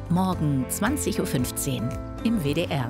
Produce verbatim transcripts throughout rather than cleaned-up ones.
Morgen zwanzig Uhr fünfzehn im W D R.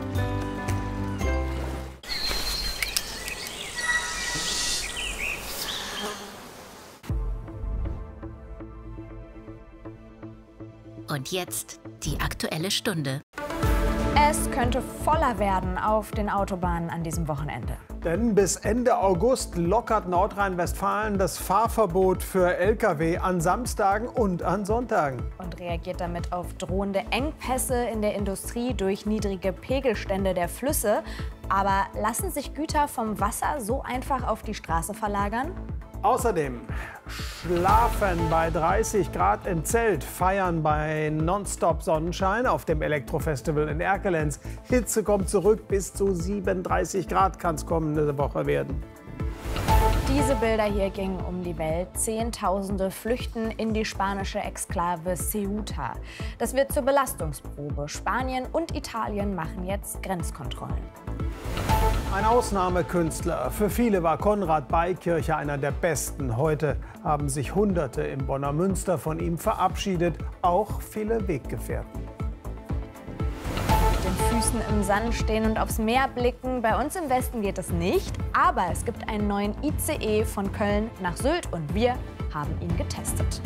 Und jetzt die Aktuelle Stunde. Es könnte voller werden auf den Autobahnen an diesem Wochenende. Denn bis Ende August lockert Nordrhein-Westfalen das Fahrverbot für L K W an Samstagen und an Sonntagen. Und reagiert damit auf drohende Engpässe in der Industrie durch niedrige Pegelstände der Flüsse. Aber lassen sich Güter vom Wasser so einfach auf die Straße verlagern? Außerdem schlafen bei dreißig Grad im Zelt, feiern bei Nonstop Sonnenschein auf dem Elektrofestival in Erkelenz. Hitze kommt zurück, bis zu siebenunddreißig Grad kann es kommende Woche werden. Diese Bilder hier gingen um die Welt. Zehntausende flüchten in die spanische Exklave Ceuta. Das wird zur Belastungsprobe. Spanien und Italien machen jetzt Grenzkontrollen. Ein Ausnahmekünstler. Für viele war Konrad Beikircher einer der besten. Heute haben sich Hunderte im Bonner Münster von ihm verabschiedet, auch viele Weggefährten. Mit den Füßen im Sand stehen und aufs Meer blicken. Bei uns im Westen geht es nicht, aber es gibt einen neuen I C E von Köln nach Sylt und wir haben ihn getestet.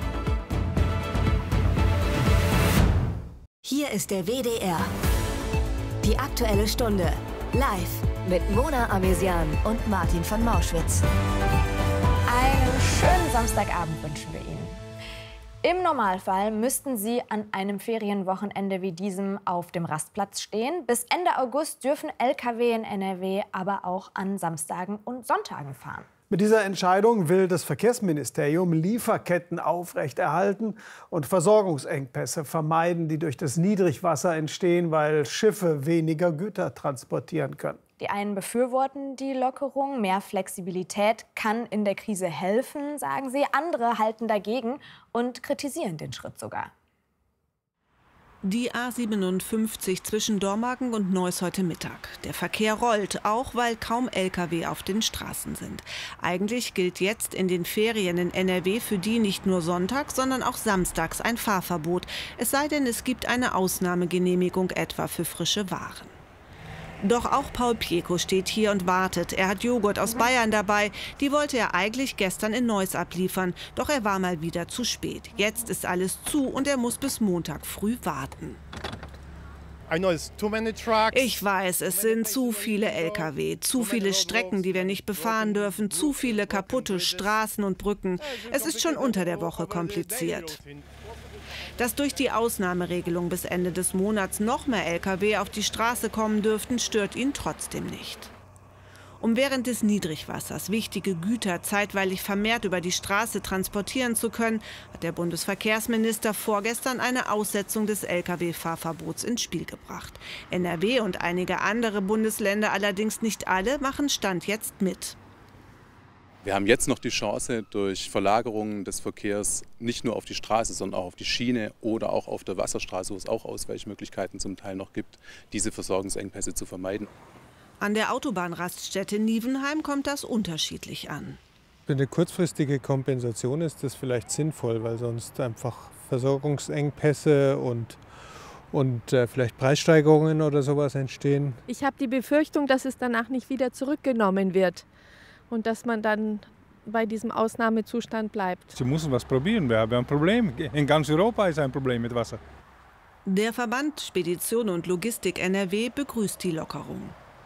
Hier ist der W D R. Die Aktuelle Stunde. Live mit Mona Amesian und Martin von Mauschwitz. Einen schönen Samstagabend wünschen wir Ihnen. Im Normalfall müssten Sie an einem Ferienwochenende wie diesem auf dem Rastplatz stehen. Bis Ende August dürfen L K W in N R W aber auch an Samstagen und Sonntagen fahren. Mit dieser Entscheidung will das Verkehrsministerium Lieferketten aufrechterhalten und Versorgungsengpässe vermeiden, die durch das Niedrigwasser entstehen, weil Schiffe weniger Güter transportieren können. Die einen befürworten die Lockerung. Mehr Flexibilität kann in der Krise helfen, sagen sie. Andere halten dagegen und kritisieren den Schritt sogar. Die A siebenundfünfzig zwischen Dormagen und Neuss heute Mittag. Der Verkehr rollt, auch weil kaum L K W auf den Straßen sind. Eigentlich gilt jetzt in den Ferien in N R W für die nicht nur sonntags, sondern auch samstags ein Fahrverbot. Es sei denn, es gibt eine Ausnahmegenehmigung etwa für frische Waren. Doch auch Paul Pieko steht hier und wartet. Er hat Joghurt aus Bayern dabei. Die wollte er eigentlich gestern in Neuss abliefern. Doch er war mal wieder zu spät. Jetzt ist alles zu und er muss bis Montag früh warten. Ich weiß, es sind zu viele L K W, zu viele Strecken, die wir nicht befahren dürfen, zu viele kaputte Straßen und Brücken. Es ist schon unter der Woche kompliziert. Dass durch die Ausnahmeregelung bis Ende des Monats noch mehr L K W auf die Straße kommen dürften, stört ihn trotzdem nicht. Um während des Niedrigwassers wichtige Güter zeitweilig vermehrt über die Straße transportieren zu können, hat der Bundesverkehrsminister vorgestern eine Aussetzung des L K W-Fahrverbots ins Spiel gebracht. N R W und einige andere Bundesländer, allerdings nicht alle, machen Stand jetzt mit. Wir haben jetzt noch die Chance, durch Verlagerungen des Verkehrs nicht nur auf die Straße, sondern auch auf die Schiene oder auch auf der Wasserstraße, wo es auch Ausweichmöglichkeiten zum Teil noch gibt, diese Versorgungsengpässe zu vermeiden. An der Autobahnraststätte Nievenheim kommt das unterschiedlich an. Für eine kurzfristige Kompensation ist das vielleicht sinnvoll, weil sonst einfach Versorgungsengpässe und, und äh, vielleicht Preissteigerungen oder sowas entstehen. Ich habe die Befürchtung, dass es danach nicht wieder zurückgenommen wird. Und dass man dann bei diesem Ausnahmezustand bleibt. Sie müssen was probieren. Wir haben ein Problem. In ganz Europa ist ein Problem mit Wasser. Der Verband Spedition und Logistik N R W begrüßt die Lockerung.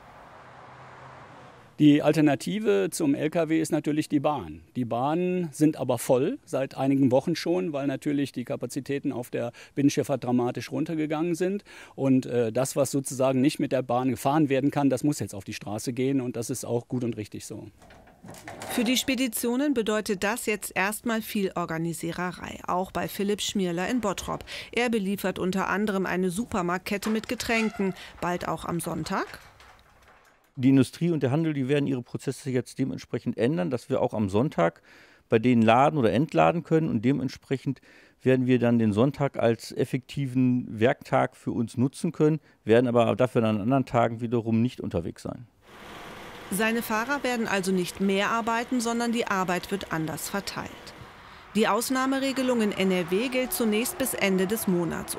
Die Alternative zum L K W ist natürlich die Bahn. Die Bahnen sind aber voll, seit einigen Wochen schon, weil natürlich die Kapazitäten auf der Binnenschifffahrt dramatisch runtergegangen sind. Und äh, das, was sozusagen nicht mit der Bahn gefahren werden kann, das muss jetzt auf die Straße gehen. Und das ist auch gut und richtig so. Für die Speditionen bedeutet das jetzt erstmal viel Organisiererei, auch bei Philipp Schmierler in Bottrop. Er beliefert unter anderem eine Supermarktkette mit Getränken, bald auch am Sonntag. Die Industrie und der Handel, die werden ihre Prozesse jetzt dementsprechend ändern, dass wir auch am Sonntag bei denen laden oder entladen können. Und dementsprechend werden wir dann den Sonntag als effektiven Werktag für uns nutzen können, werden aber dafür dann an anderen Tagen wiederum nicht unterwegs sein. Seine Fahrer werden also nicht mehr arbeiten, sondern die Arbeit wird anders verteilt. Die Ausnahmeregelung in N R W gilt zunächst bis Ende des Monats